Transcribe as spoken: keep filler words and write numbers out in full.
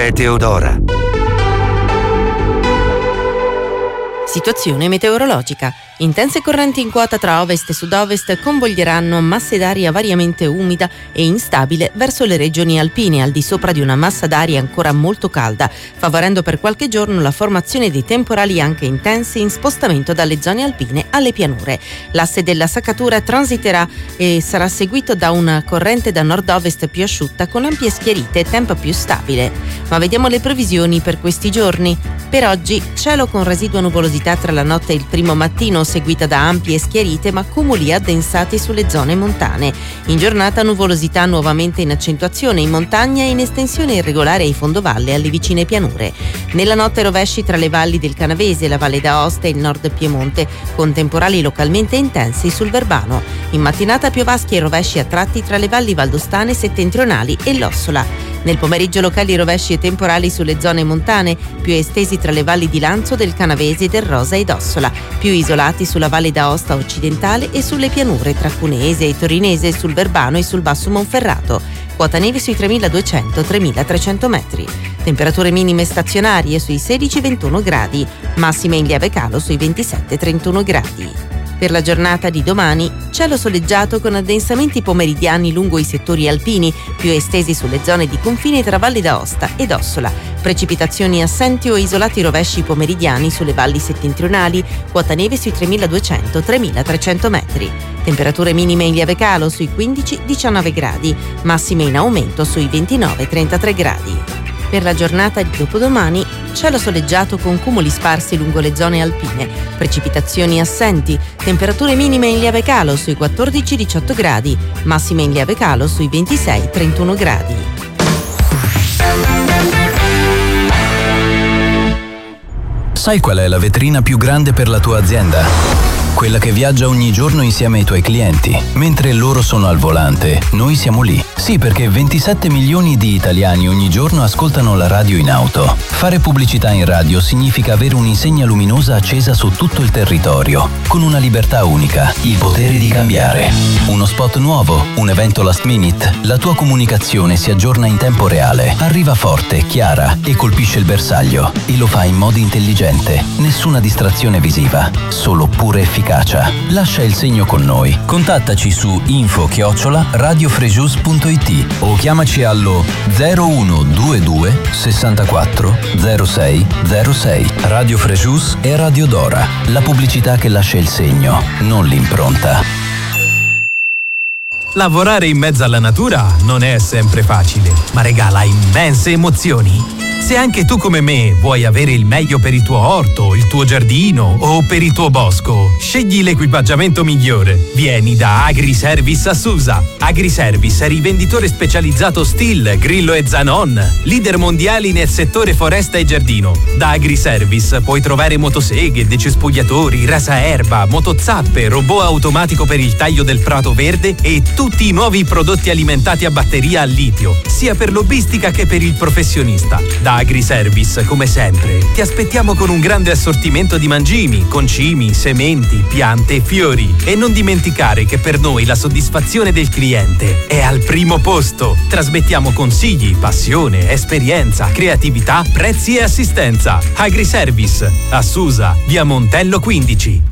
Meteodora. Situazione meteorologica. Intense correnti in quota tra ovest e sud-ovest convoglieranno masse d'aria variamente umida e instabile verso le regioni alpine, al di sopra di una massa d'aria ancora molto calda, favorendo per qualche giorno la formazione di temporali anche intensi in spostamento dalle zone alpine alle pianure. L'asse della saccatura transiterà e sarà seguito da una corrente da nord-ovest più asciutta con ampie schiarite e tempo più stabile. Ma vediamo le previsioni per questi giorni. Per oggi cielo con residua nuvolosità tra la notte e il primo mattino, seguita da ampie schiarite ma cumuli addensati sulle zone montane. In giornata nuvolosità nuovamente in accentuazione in montagna e in estensione irregolare ai fondovalle e alle vicine pianure. Nella notte rovesci tra le valli del Canavese, la Valle d'Aosta e il nord Piemonte, con temporali localmente intensi sul Verbano. In mattinata piovaschi e rovesci a tratti tra le valli valdostane settentrionali e l'Ossola. Nel pomeriggio locali rovesci e temporali sulle zone montane, più estesi tra le valli di Lanzo, del Canavese, del Rosa ed Ossola, più isolati sulla Valle d'Aosta occidentale e sulle pianure tra Cuneese e Torinese, sul Verbano e sul Basso Monferrato. Quota neve sui tremiladuecento tremilatrecento metri. Temperature minime stazionarie sui sedici ventuno gradi, massime in lieve calo sui ventisette trentuno gradi. Per la giornata di domani, cielo soleggiato con addensamenti pomeridiani lungo i settori alpini, più estesi sulle zone di confine tra Valli d'Aosta ed Ossola. Precipitazioni assenti o isolati rovesci pomeridiani sulle valli settentrionali, quota neve sui tremiladuecento tremilatrecento metri. Temperature minime in lieve calo sui quindici diciannove gradi, massime in aumento sui ventinove trentatré gradi. Per la giornata di dopodomani, cielo soleggiato con cumuli sparsi lungo le zone alpine, precipitazioni assenti, temperature minime in lieve calo sui quattordici diciotto gradi, massime in lieve calo sui ventisei trentuno gradi. Sai qual è la vetrina più grande per la tua azienda? Quella che viaggia ogni giorno insieme ai tuoi clienti. Mentre loro sono al volante, noi siamo lì. Sì, perché ventisette milioni di italiani ogni giorno ascoltano la radio in auto. Fare pubblicità in radio significa avere un'insegna luminosa accesa su tutto il territorio, con una libertà unica, il potere di cambiare. Uno spot nuovo, un evento last minute, la tua comunicazione si aggiorna in tempo reale, arriva forte, chiara e colpisce il bersaglio. E lo fa in modo intelligente. Nessuna distrazione visiva, solo pura efficacia. Lascia il segno con noi. Contattaci su info chiocciola radiofrejus punto it o chiamaci allo zero uno due due sessantaquattro zero sei zero sei. Radio Frejus e Radio Dora. La pubblicità che lascia il segno, non l'impronta. Lavorare in mezzo alla natura non è sempre facile, ma regala immense emozioni. Se anche tu come me vuoi avere il meglio per il tuo orto, il tuo giardino o per il tuo bosco, scegli l'equipaggiamento migliore. Vieni da Agriservice a Susa. Agriservice è rivenditore specializzato Stihl, Grillo e Zanon, leader mondiali nel settore foresta e giardino. Da Agriservice puoi trovare motoseghe, decespugliatori, rasaerba, motozappe, robot automatico per il taglio del prato verde e tutti i nuovi prodotti alimentati a batteria a litio, sia per lobbistica che per il professionista. Da Agriservice, come sempre, ti aspettiamo con un grande assortimento di mangimi, concimi, sementi, piante e fiori. E non dimenticare che per noi la soddisfazione del cliente è al primo posto. Trasmettiamo consigli, passione, esperienza, creatività, prezzi e assistenza. Agriservice, a Susa, via Montello quindici.